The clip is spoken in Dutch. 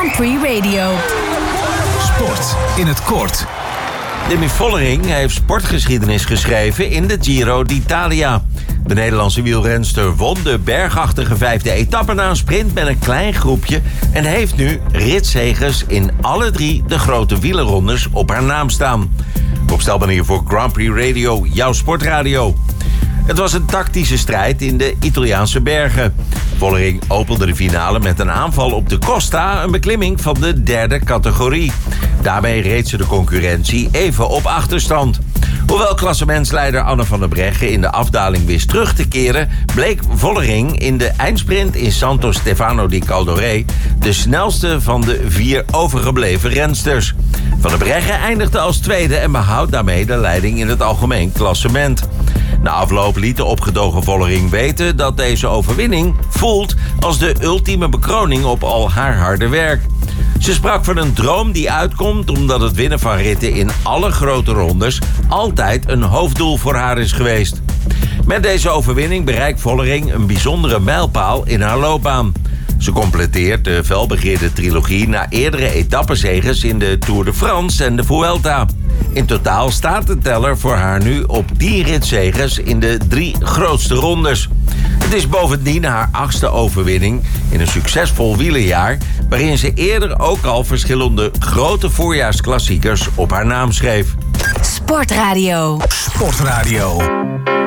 Grand Prix Radio. Sport in het kort. Demi Vollering heeft sportgeschiedenis geschreven in de Giro d'Italia. De Nederlandse wielrenster won de bergachtige 5e etappe na een sprint met een klein groepje en heeft nu ritzegers in alle 3 de grote wielerrondes op haar naam staan. Opstelbanier voor Grand Prix Radio, jouw sportradio. Het was een tactische strijd in de Italiaanse bergen. Vollering opende de finale met een aanval op de Costa, een beklimming van de 3e categorie. Daarmee reed ze de concurrentie even op achterstand. Hoewel klassementsleider Anne van der Breggen in de afdaling wist terug te keren, bleek Vollering in de eindsprint in Santo Stefano di Caldoré de snelste van de 4 overgebleven rensters. Van der Breggen eindigde als tweede en behoudt daarmee de leiding in het algemeen klassement. Na afloop liet de opgetogen Vollering weten dat deze overwinning voelt als de ultieme bekroning op al haar harde werk. Ze sprak van een droom die uitkomt omdat het winnen van ritten in alle grote rondes altijd een hoofddoel voor haar is geweest. Met deze overwinning bereikt Vollering een bijzondere mijlpaal in haar loopbaan. Ze completeert de felbegeerde trilogie na eerdere etappenzegers in de Tour de France en de Vuelta. In totaal staat de teller voor haar nu op 10 ritzegers in de 3 grootste rondes. Het is bovendien haar 8e overwinning in een succesvol wielerjaar, waarin ze eerder ook al verschillende grote voorjaarsklassiekers op haar naam schreef. Sportradio. Sportradio.